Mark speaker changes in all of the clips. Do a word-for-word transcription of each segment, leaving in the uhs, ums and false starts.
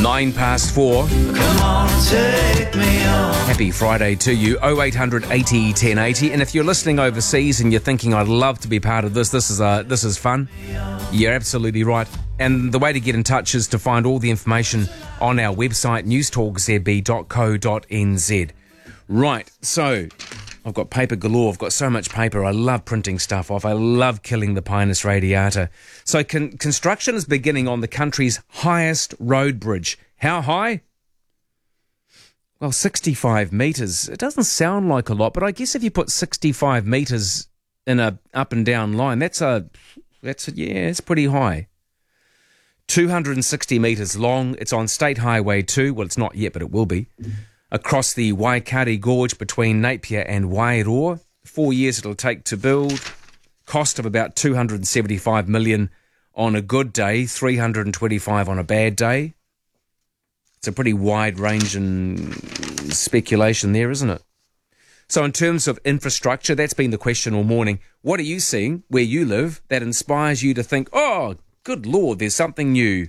Speaker 1: Nine past four.
Speaker 2: Come on, take me on.
Speaker 1: Happy Friday to you. oh eight hundred eighty ten eighty. And if you're listening overseas and you're thinking, I'd love to be part of this, this is uh, this is fun, you're absolutely right. And the way to get in touch is to find all the information on our website, news talk z b dot co dot n z. Right, so I've got paper galore. I've got so much paper. I love printing stuff off. I love killing the Pinus radiata. So con- construction is beginning on the country's highest road bridge. How high? Well, sixty-five metres. It doesn't sound like a lot, but I guess if you put sixty-five metres in a up and down line, that's a, that's a, yeah, it's pretty high. two hundred sixty metres long. It's on State Highway two. Well, it's not yet, but it will be. Across the Waikari Gorge between Napier and Wairoa. Four years it'll take to build. Cost of about two hundred seventy-five million dollars on a good day, three hundred twenty-five on a bad day. It's a pretty wide range in speculation there, isn't it? So in terms of infrastructure, that's been the question all morning. What are you seeing where you live that inspires you to think, oh, good Lord, there's something new?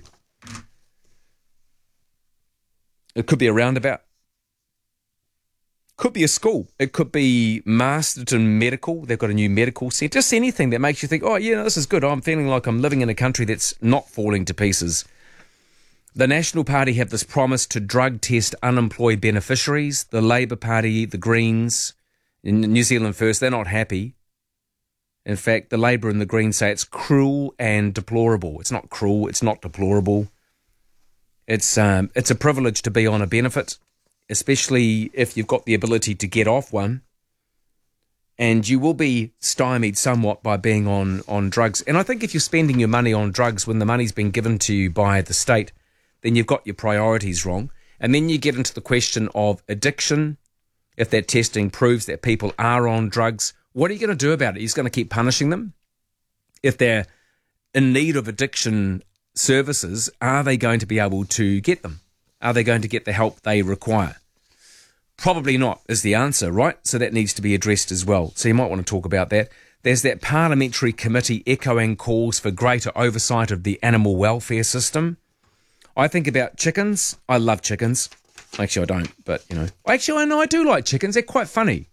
Speaker 1: It could be a roundabout. Could be a school. It could be Masterton Medical. They've got a new medical centre. Just anything that makes you think, oh, yeah, this is good. I'm feeling like I'm living in a country that's not falling to pieces. The National Party have this promise to drug test unemployed beneficiaries. The Labour Party, the Greens, in New Zealand First, they're not happy. In fact, the Labour and the Greens say it's cruel and deplorable. It's not cruel. It's not deplorable. It's um, it's a privilege to be on a benefit, especially if you've got the ability to get off one, and you will be stymied somewhat by being on, on drugs. And I think if you're spending your money on drugs when the money's been given to you by the state, then you've got your priorities wrong. And then you get into the question of addiction. If that testing proves that people are on drugs, what are you going to do about it? You're going to keep punishing them? If they're in need of addiction services, are they going to be able to get them? Are they going to get the help they require? Probably not is the answer, right? So that needs to be addressed as well. So you might want to talk about that. There's that parliamentary committee echoing calls for greater oversight of the animal welfare system. I think about chickens. I love chickens. Actually, I don't, but, you know. Actually, I know I do like chickens. They're quite funny.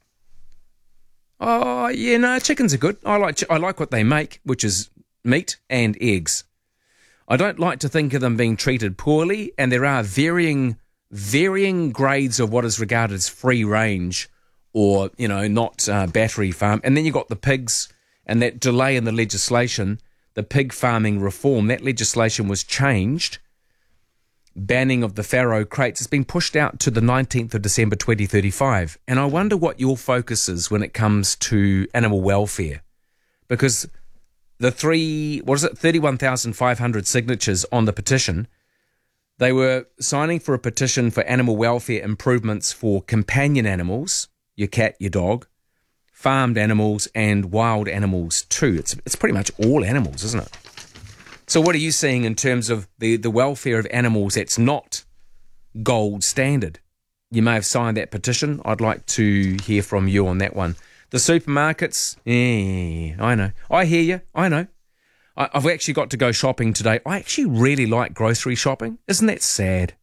Speaker 1: Oh, yeah, no, chickens are good. I like I like what they make, which is meat and eggs. I don't like to think of them being treated poorly, and there are varying varying grades of what is regarded as free range or, you know, not uh, battery farm. And then you've got the pigs and that delay in the legislation, the pig farming reform. That legislation was changed. Banning of the farrow crates has been pushed out to the nineteenth of December twenty thirty-five. And I wonder what your focus is when it comes to animal welfare. Because the three, what is it, thirty-one thousand five hundred signatures on the petition, they were signing for a petition for animal welfare improvements for companion animals, your cat, your dog, farmed animals and wild animals too. It's it's pretty much all animals, isn't it? So what are you seeing in terms of the, the welfare of animals that's not gold standard? You may have signed that petition. I'd like to hear from you on that one. The supermarkets, yeah, I know. I hear you, I know. I, I've actually got to go shopping today. I actually really like grocery shopping. Isn't that sad?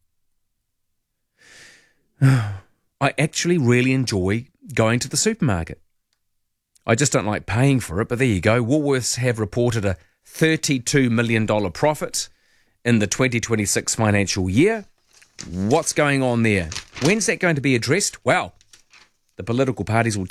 Speaker 1: I actually really enjoy going to the supermarket. I just don't like paying for it, but there you go. Woolworths have reported a thirty-two million dollars profit in the twenty twenty-six financial year. What's going on there? When's that going to be addressed? Well, the political parties will